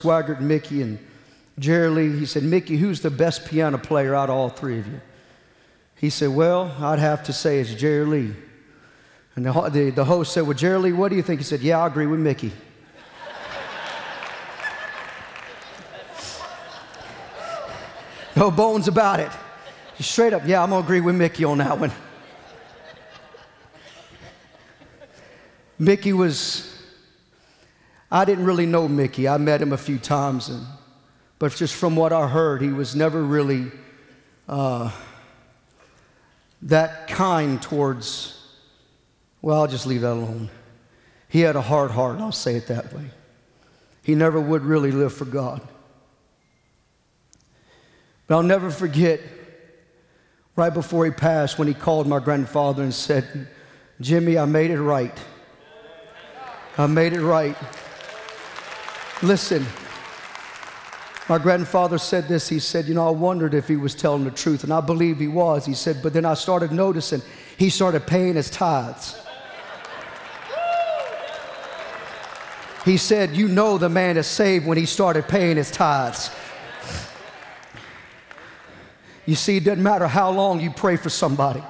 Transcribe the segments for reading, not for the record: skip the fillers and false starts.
Swaggart, Mickey, and Jerry Lee. He said, Mickey, who's the best piano player out of all three of you? He said, well, I'd have to say it's Jerry Lee. And the host said, well, Jerry Lee, what do you think? He said, yeah, I agree with Mickey. No bones about it. Just straight up, yeah, I'm going to agree with Mickey on that one. Mickey I didn't really know Mickey. I met him a few times, but just from what I heard, he was never really that kind towards, well, I'll just leave that alone. He had a hard heart, I'll say it that way. He never would really live for God. But I'll never forget, right before he passed, when he called my grandfather and said, Jimmy, I made it right. I made it right. Listen, my grandfather said this. He said, I wondered if he was telling the truth, and I believe he was. He said, but then I started noticing he started paying his tithes. He said, the man is saved when he started paying his tithes. You see, it doesn't matter how long you pray for somebody.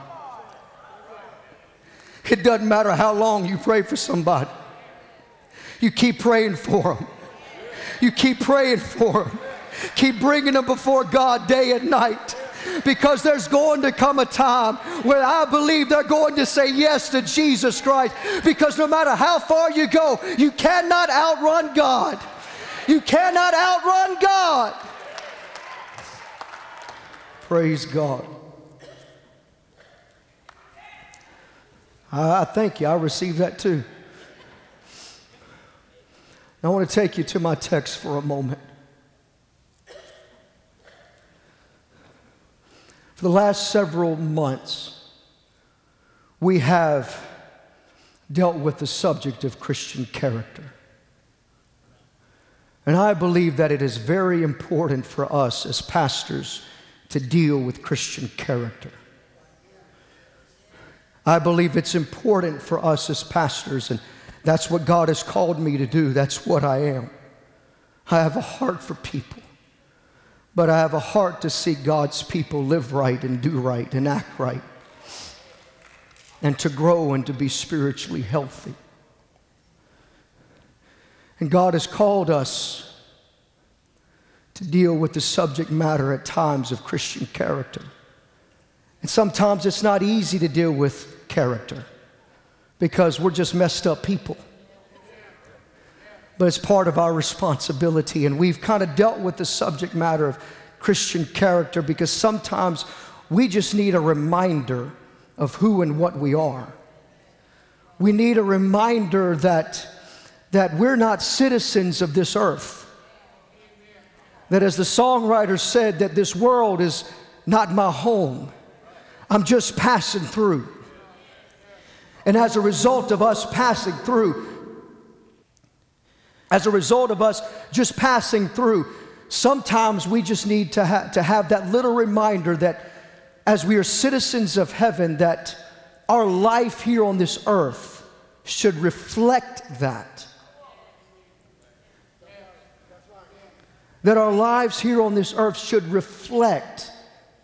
It doesn't matter how long you pray for somebody. You keep praying for them. You keep praying for them. Keep bringing them before God day and night. Because there's going to come a time where I believe they're going to say yes to Jesus Christ. Because no matter how far you go, you cannot outrun God. You cannot outrun God. Praise God. I thank you. I received that too. I want to take you to my text for a moment. For the last several months, we have dealt with the subject of Christian character. And I believe that it is very important for us as pastors to deal with Christian character. I believe it's important for us as pastors, and that's what God has called me to do. That's what I am. I have a heart for people, but I have a heart to see God's people live right and do right and act right, and to grow and to be spiritually healthy. And God has called us to deal with the subject matter at times of Christian character. And sometimes it's not easy to deal with character because we're just messed up people. But it's part of our responsibility, and we've kind of dealt with the subject matter of Christian character because sometimes we just need a reminder of who and what we are. We need a reminder that we're not citizens of this earth. That, as the songwriter said, that this world is not my home. I'm just passing through. And as a result of us passing through, as a result of us just passing through, sometimes we just need to have that little reminder that as we are citizens of heaven, that our life here on this earth should reflect that. That our lives here on this earth should reflect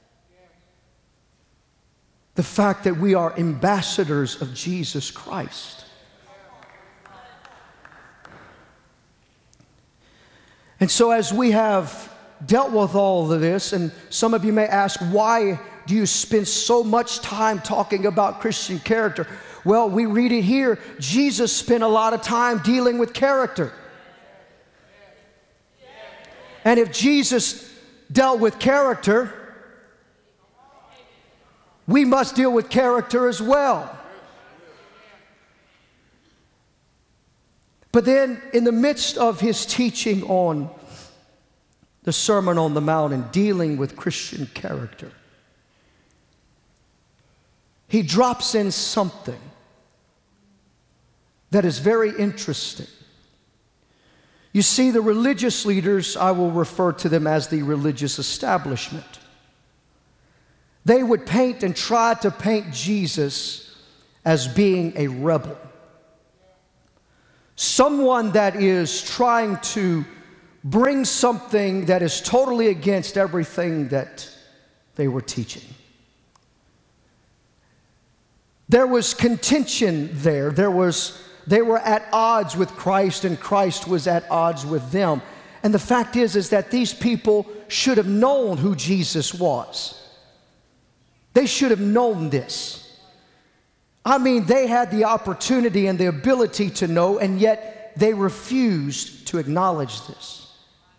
the fact that we are ambassadors of Jesus Christ. And so as we have dealt with all of this, and some of you may ask, why do you spend so much time talking about Christian character? Well, we read it here. Jesus spent a lot of time dealing with character. And if Jesus dealt with character, we must deal with character as well. But then in the midst of his teaching on the Sermon on the Mount and dealing with Christian character, he drops in something that is very interesting. You see, the religious leaders, I will refer to them as the religious establishment. They would paint and try to paint Jesus as being a rebel. Someone that is trying to bring something that is totally against everything that they were teaching. There was contention there. They were at odds with Christ, and Christ was at odds with them. And the fact is that these people should have known who Jesus was. They should have known this. I mean, they had the opportunity and the ability to know, and yet they refused to acknowledge this.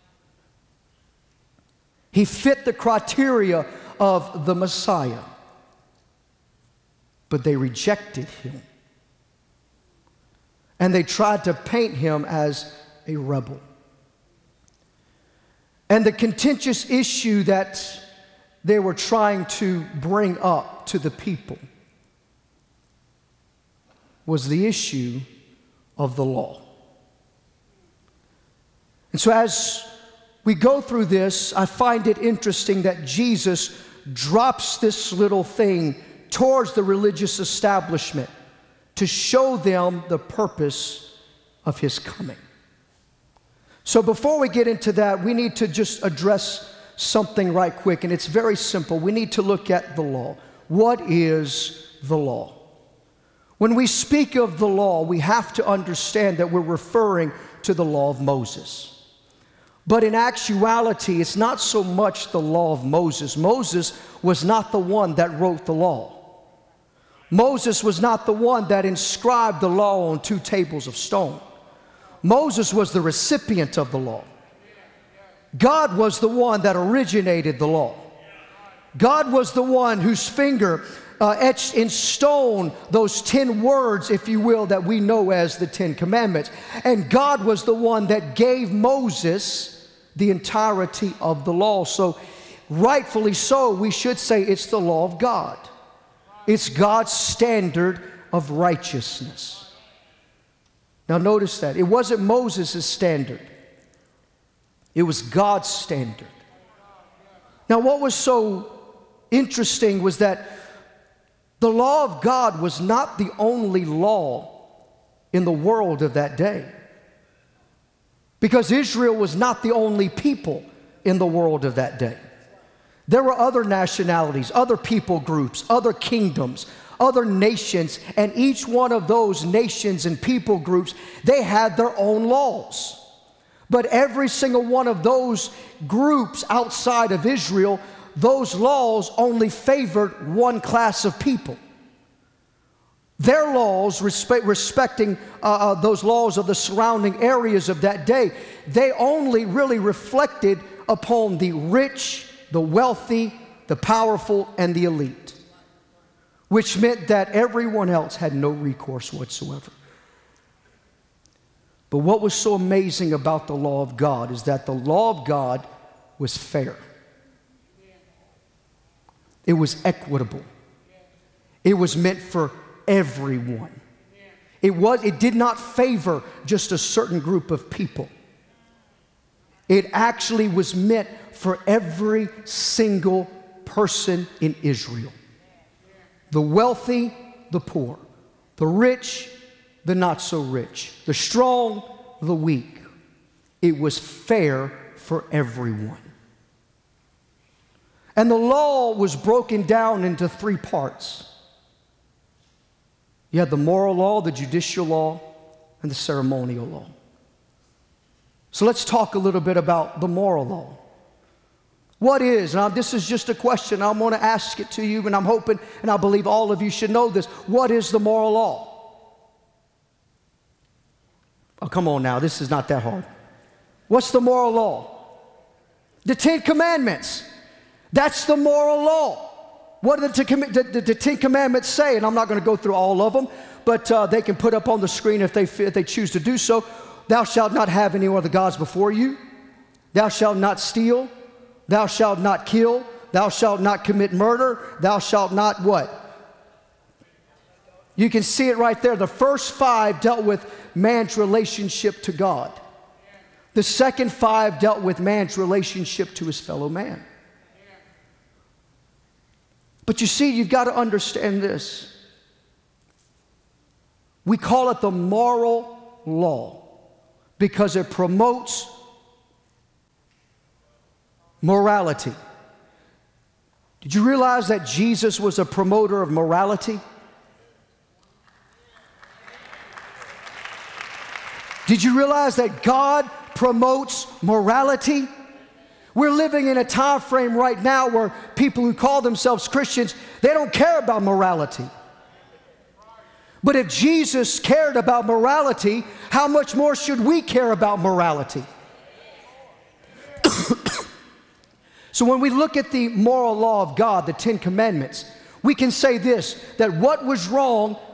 He fit the criteria of the Messiah, but they rejected him. And they tried to paint him as a rebel. And the contentious issue that they were trying to bring up to the people was the issue of the law. And so as we go through this, I find it interesting that Jesus drops this little thing towards the religious establishment to show them the purpose of his coming. So before we get into that, we need to just address something right quick, and it's very simple. We need to look at the law. What is the law? When we speak of the law, we have to understand that we're referring to the law of Moses. But in actuality, it's not so much the law of Moses. Moses was not the one that wrote the law. Moses was not the one that inscribed the law on 2 tables of stone. Moses was the recipient of the law. God was the one that originated the law. God was the one whose finger etched in stone those 10 words, if you will, that we know as the 10 Commandments. And God was the one that gave Moses the entirety of the law. So rightfully so, we should say it's the law of God. It's God's standard of righteousness. Now notice that. It wasn't Moses' standard. It was God's standard. Now what was so interesting was that the law of God was not the only law in the world of that day. Because Israel was not the only people in the world of that day. There were other nationalities, other people groups, other kingdoms, other nations, and each one of those nations and people groups, they had their own laws. But every single one of those groups outside of Israel, those laws only favored one class of people. Their laws, respecting those laws of the surrounding areas of that day, they only really reflected upon the rich, the wealthy, the powerful, and the elite, which meant that everyone else had no recourse whatsoever. But what was so amazing about the law of God is that the law of God was fair. It was equitable. It was meant for everyone. It did not favor just a certain group of people. It actually was meant for every single person in Israel. The wealthy, the poor, the rich, the not so rich, the strong, the weak. It was fair for everyone. And the law was broken down into 3 parts. You had the moral law, the judicial law, and the ceremonial law. So let's talk a little bit about the moral law. What is, now this is just a question, I'm going to ask it to you, and I'm hoping and I believe all of you should know this. What is the moral law? Oh, come on now, this is not that hard. What's the moral law? The 10 Commandments. That's the moral law. What do the 10 Commandments say? And I'm not going to go through all of them, but they can put up on the screen if they choose to do so. Thou shalt not have any other gods before you. Thou shalt not steal. Thou shalt not kill. Thou shalt not commit murder. Thou shalt not what? You can see it right there. The first 5 dealt with man's relationship to God. The second 5 dealt with man's relationship to his fellow man. But you see, you've got to understand this. We call it the moral law because it promotes morality. Did you realize that Jesus was a promoter of morality? Did you realize that God promotes morality? We're living in a time frame right now where people who call themselves Christians, they don't care about morality. But if Jesus cared about morality, how much more should we care about morality? So when we look at the moral law of God, the Ten Commandments, we can say this, that what was wrong